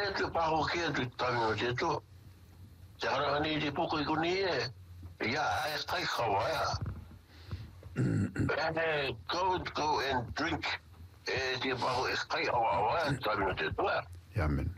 te paho kia tu tango te to. Te hara ni te poko I kuni e. Ia, e kai kawa ea. Go and drink. E te paho e kai awa awa tango te toa. Jamen.